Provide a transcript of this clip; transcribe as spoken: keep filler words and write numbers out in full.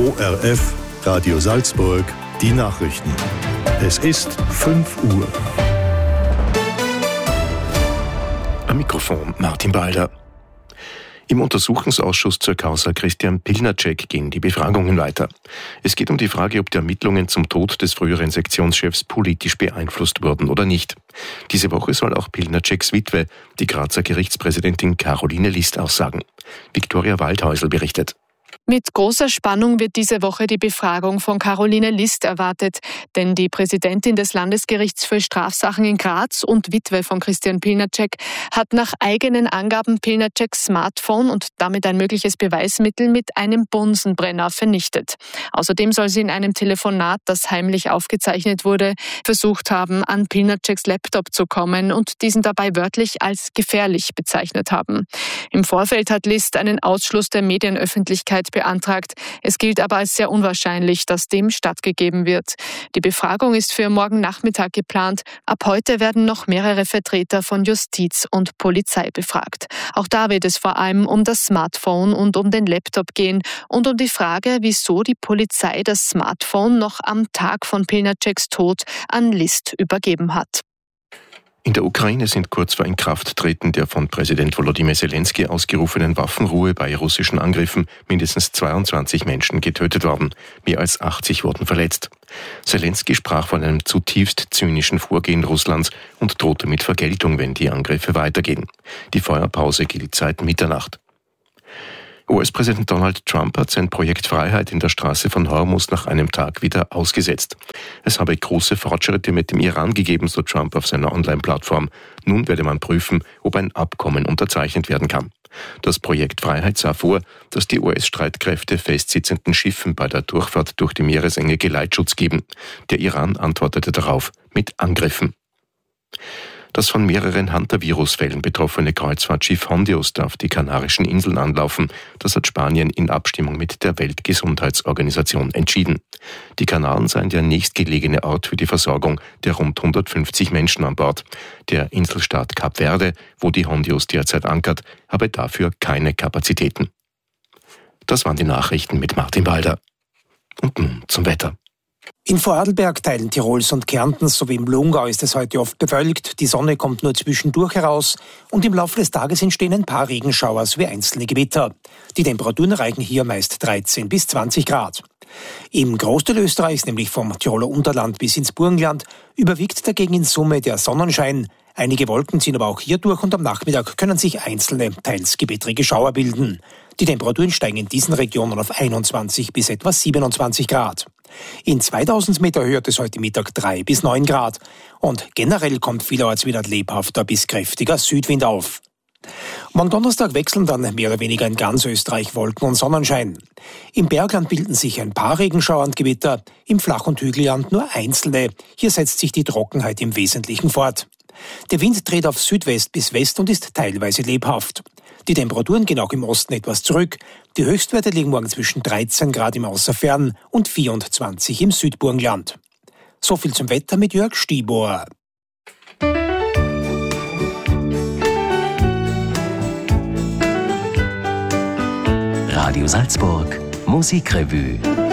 O R F, Radio Salzburg, die Nachrichten. Es ist fünf Uhr. Am Mikrofon Martin Balder. Im Untersuchungsausschuss zur Causa Christian Pilnacek gehen die Befragungen weiter. Es geht um die Frage, ob die Ermittlungen zum Tod des früheren Sektionschefs politisch beeinflusst wurden oder nicht. Diese Woche soll auch Pilnaceks Witwe, die Grazer Gerichtspräsidentin Caroline List, aussagen. Viktoria Waldhäusl berichtet. Mit großer Spannung wird diese Woche die Befragung von Caroline List erwartet, denn die Präsidentin des Landesgerichts für Strafsachen in Graz und Witwe von Christian Pilnacek hat nach eigenen Angaben Pilnaceks Smartphone und damit ein mögliches Beweismittel mit einem Bunsenbrenner vernichtet. Außerdem soll sie in einem Telefonat, das heimlich aufgezeichnet wurde, versucht haben, an Pilnaceks Laptop zu kommen und diesen dabei wörtlich als gefährlich bezeichnet haben. Im Vorfeld hat List einen Ausschluss der Medienöffentlichkeit beantragt. Es gilt aber als sehr unwahrscheinlich, dass dem stattgegeben wird. Die Befragung ist für morgen Nachmittag geplant. Ab heute werden noch mehrere Vertreter von Justiz und Polizei befragt. Auch da wird es vor allem um das Smartphone und um den Laptop gehen und um die Frage, wieso die Polizei das Smartphone noch am Tag von Pilnaceks Tod an List übergeben hat. In der Ukraine sind kurz vor Inkrafttreten der von Präsident Volodymyr Zelensky ausgerufenen Waffenruhe bei russischen Angriffen mindestens zweiundzwanzig Menschen getötet worden. Mehr als achtzig wurden verletzt. Zelensky sprach von einem zutiefst zynischen Vorgehen Russlands und drohte mit Vergeltung, wenn die Angriffe weitergehen. Die Feuerpause gilt seit Mitternacht. U S-Präsident Donald Trump hat sein Projekt Freiheit in der Straße von Hormuz nach einem Tag wieder ausgesetzt. Es habe große Fortschritte mit dem Iran gegeben, so Trump auf seiner Online-Plattform. Nun werde man prüfen, ob ein Abkommen unterzeichnet werden kann. Das Projekt Freiheit sah vor, dass die U S-Streitkräfte festsitzenden Schiffen bei der Durchfahrt durch die Meeresenge Geleitschutz geben. Der Iran antwortete darauf mit Angriffen. Das von mehreren Hantavirus-Fällen betroffene Kreuzfahrtschiff Hondios darf die Kanarischen Inseln anlaufen. Das hat Spanien in Abstimmung mit der Weltgesundheitsorganisation entschieden. Die Kanaren seien der nächstgelegene Ort für die Versorgung der rund hundertfünfzig Menschen an Bord. Der Inselstaat Kap Verde, wo die Hondios derzeit ankert, habe dafür keine Kapazitäten. Das waren die Nachrichten mit Martin Balder. Und nun zum Wetter. In Vorarlberg, Teilen Tirols und Kärntens sowie im Lungau ist es heute oft bewölkt. Die Sonne kommt nur zwischendurch heraus und im Laufe des Tages entstehen ein paar Regenschauer sowie einzelne Gewitter. Die Temperaturen erreichen hier meist dreizehn bis zwanzig Grad. Im Großteil Österreichs, nämlich vom Tiroler Unterland bis ins Burgenland, überwiegt dagegen in Summe der Sonnenschein. Einige Wolken ziehen aber auch hier durch und am Nachmittag können sich einzelne, teils gewittrige Schauer bilden. Die Temperaturen steigen in diesen Regionen auf einundzwanzig bis etwa siebenundzwanzig Grad. In zweitausend Meter Höhe hat es heute Mittag drei bis neun Grad. Und generell kommt vielerorts wieder ein lebhafter bis kräftiger Südwind auf. Am Donnerstag wechseln dann mehr oder weniger in ganz Österreich Wolken und Sonnenschein. Im Bergland bilden sich ein paar Regenschauer und Gewitter, im Flach- und Hügelland nur einzelne. Hier setzt sich die Trockenheit im Wesentlichen fort. Der Wind dreht auf Südwest bis West und ist teilweise lebhaft. Die Temperaturen gehen auch im Osten etwas zurück. Die Höchstwerte liegen morgen zwischen dreizehn Grad im Außerfern und vierundzwanzig im Südburgenland. So viel zum Wetter mit Jörg Stibor. Radio Salzburg Musikrevue.